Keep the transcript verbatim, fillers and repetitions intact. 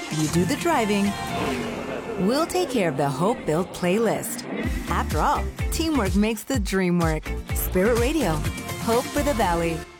You do the driving. We'll take care of the hope-built playlist. After all, teamwork makes the dream work. Spirit Radio. Hope for the Valley.